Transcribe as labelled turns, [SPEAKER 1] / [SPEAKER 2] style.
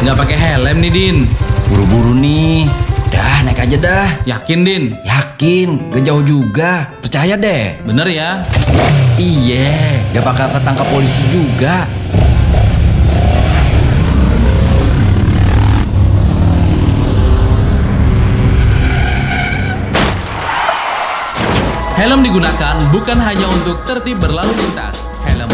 [SPEAKER 1] Nggak pakai helm nih, Din.
[SPEAKER 2] Buru-buru nih. Dah, naik aja dah.
[SPEAKER 1] Yakin, Din?
[SPEAKER 2] Yakin, gak jauh juga. Percaya deh.
[SPEAKER 1] Bener ya?
[SPEAKER 2] Iya, gak bakal ketangkap polisi juga.
[SPEAKER 1] Helm digunakan bukan hanya untuk tertib berlalu lintas. Helm